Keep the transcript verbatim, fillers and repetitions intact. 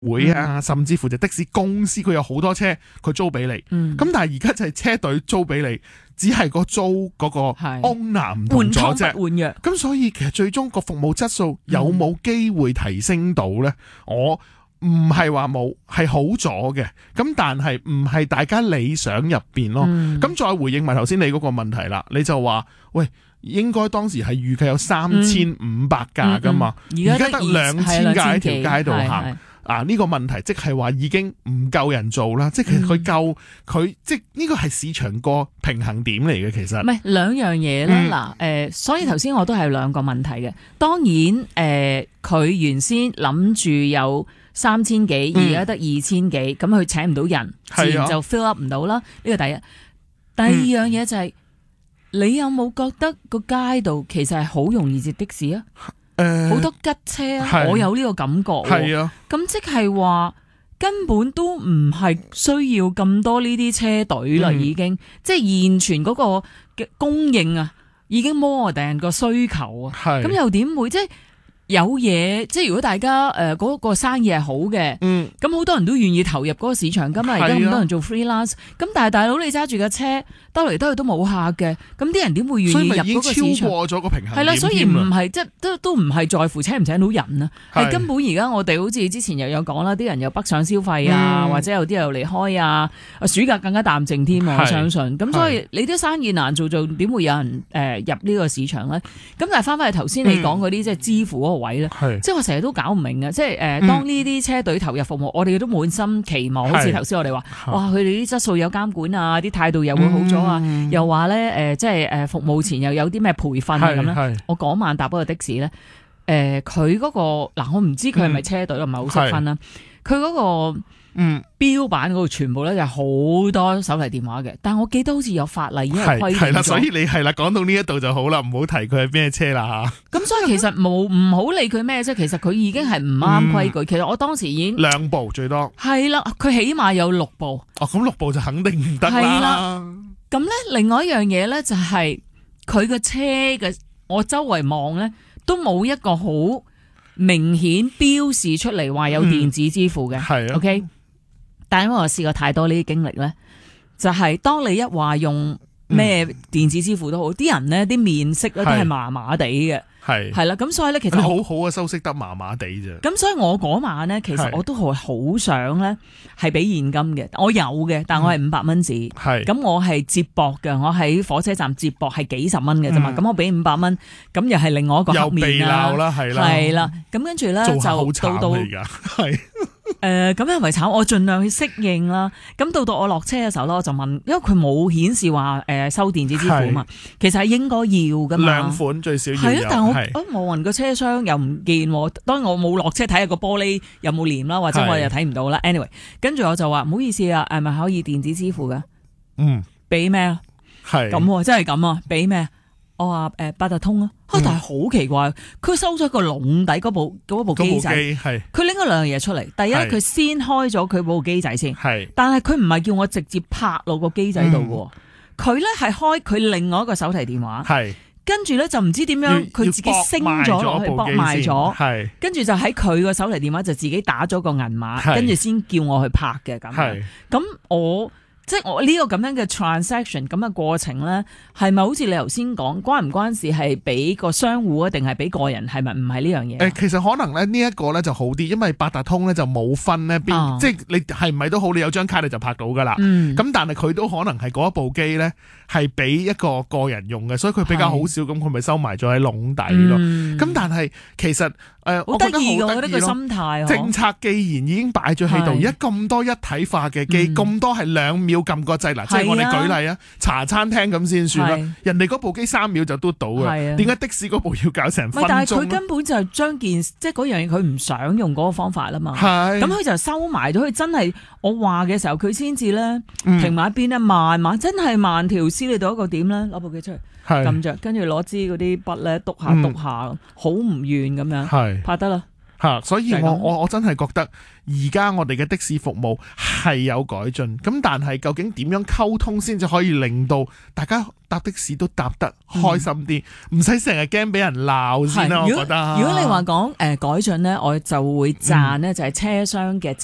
會啊，嗯、甚至乎就的士公司佢有好多車佢租俾你，咁、嗯、但係而家就係車隊租俾你，只係個租嗰個 owner 唔同咗啫，換約。咁所以其實最終個服務質素有冇機會提升到呢？嗯、我唔係話冇，係好咗嘅。咁但係唔係大家理想入邊咯。咁、嗯、再回應埋頭先你嗰個問題啦，你就話喂，應該當時係預計有三千五百架噶嘛，而家得兩千架喺條街度行。啊！呢、這個問題即係話已經唔夠人做啦，即係佢夠佢，即係呢個係市場個平衡點嚟嘅。其實唔係兩樣嘢啦。嗱、嗯，誒、呃，所以頭先我都係兩個問題嘅。當然，誒、呃，佢原先諗住有三千幾，而家得二千幾，咁佢請唔到人，自然就 fill up 唔到啦。呢個第一。第二樣嘢就係、是嗯，你有冇覺得個街道其實係好容易接的士啊？好多吉車啊！我有呢個感覺。係啊，咁即係話根本都唔係需要咁多呢啲車隊啦，已經、嗯、即係現存嗰個嘅供應啊，已經 more than 個需求啊。係咁又點會即係有嘢？即係如果大家誒嗰個生意係好嘅，嗯，咁好多人都願意投入嗰個市場噶嘛。而家咁多人做 freelance，咁但係大佬你揸住架車兜嚟兜去都冇客嘅，咁啲人點會願意入嗰個市場？所以咪已經超過咗個平衡點。係啦，所以唔係即係都都唔係在乎請唔請到人啊，係根本而家我哋好似之前又有講啦，啲人又北上消費啊、嗯，或者有啲又離開啊，暑假更加淡靜添，我相信。咁所以你啲生意難做，就點會有人誒入呢個市場咧？咁但係翻返去頭先你講嗰啲即係支付嗰個位咧，即係我成日都搞唔明嘅，即係誒當呢啲車隊投入服務，嗯、我哋都滿心期望，好似頭先我哋話，哇佢哋啲質素有監管啊，啲態度又會好咗啊，嗯、又話咧誒即係誒服務前又有啲咩培訓啊咁咧。我嗰晚搭嗰個的士咧，誒佢嗰個嗱我唔知佢係咪車隊，唔係好識分啦。佢嗰個嗯標板嗰度全部咧就好多手提電話嘅，但係我記得好似有法例已經係規定咗。係啦，所以你係啦，講到呢一度就好啦，唔好提佢係咩車啦吓。咁所以其實冇唔好理佢咩啫，其實佢已經係唔啱規矩、嗯。其實我當時已經兩部最多。係啦，佢起碼有六部。哦，咁六部就肯定唔得啦。係啦，咁咧另外一樣嘢咧就係佢個車嘅，我周圍望咧都冇一個好明顯標示出嚟話有電子支付嘅。係、嗯、OK。但係因為我試過太多呢啲經歷咧，就係、是、當你一話用咩電子支付都好，啲、嗯、人咧啲面色咧都係麻麻地嘅，係係啦，咁所以咧其實好好嘅修飾得麻麻地啫。咁所以我嗰晚咧，其實我都係好想咧係俾現金嘅，我有嘅，但我係五百蚊紙，係咁我係接駁嘅，我喺火車站接駁係幾十蚊嘅啫嘛，咁、嗯、我俾五百蚊，咁又係另外一個黑面啦，係啦，係啦，咁跟住咧就到到係。誒咁係咪慘？我盡量去適應啦。咁到到我落車嘅時候咧，我就問，因為佢冇顯示話誒、呃、收電子支付啊嘛，其實係應該要噶嘛。兩款最少要有。係啊，但係我我望勻個車廂又唔見，當然我冇落車睇下個玻璃有冇簾啦，或者我又睇唔到啦。anyway， 跟住我就話唔好意思啊，係咪可以電子支付嘅？嗯，俾咩啊？係咁，真係咁啊？俾咩？我話誒八達通啊，但係好奇怪，佢、嗯、收咗個籠底嗰部嗰部機仔，佢拎咗兩樣嘢出嚟。第一，佢先開咗佢部機仔先，但係佢唔係叫我直接拍落個機仔度嘅，佢咧係開佢另外一個手提電話，跟住咧就唔知點樣，佢自己升咗落去，駁埋咗，跟住就喺佢個手提電話就自己打咗個銀碼，跟住先叫我去拍嘅咁。咁我。即係我呢個咁樣嘅 transaction 咁嘅過程咧，係咪好似你頭先講，關唔關事係俾個商戶啊，定係俾個人？係咪唔係呢樣嘢？誒，其實可能咧呢一個咧就好啲，因為八達通咧就冇分咧邊、哦，即係你係唔係都好，你有張卡你就拍到噶啦。咁、嗯、但係佢都可能係嗰一部機咧係俾一個個人用嘅，所以佢比較好少，咁佢咪收埋咗喺籠底咯。咁、嗯、但係其實誒、呃，我覺得好得意咯，我覺得個心態。政策既然已經擺咗喺度，而家咁多一體化嘅機，咁、嗯、多係兩秒撳個掣嗱，即係我哋舉例啊，茶餐廳咁先算啦。人哋嗰部機三秒就嘟到嘅，點解的士嗰部要搞成分鐘？但係佢根本就將件即係嗰樣嘢，佢唔想用嗰個方法啦嘛。咁佢就收埋咗，佢真係我話嘅時候，佢先至咧停埋一邊咧，慢慢真係慢條斯理到一個點咧，攞部機出嚟撳着，跟住攞支嗰啲筆咧篤下篤下，好唔遠咁樣，拍得啦。 嚇，所以我我我真係覺得而家我哋嘅的，的士服務係有改進，咁但係究竟點樣溝通先至可以令到大家搭的士都搭得開心啲，唔使成日驚俾人鬧先啦。我覺得， 如果你話講誒改進咧，我就會讚咧就係車廂嘅。